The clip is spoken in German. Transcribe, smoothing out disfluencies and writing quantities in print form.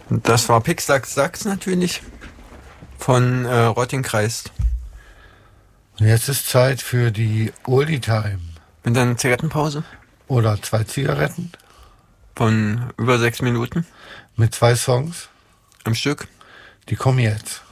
Das war Pixlax Sachs natürlich von Rottingkreis. Und jetzt ist Zeit für die Oldie Time. Mit einer Zigarettenpause Oder 2 Zigaretten von über 6 Minuten mit 2 Songs. am Stück. Die kommen jetzt.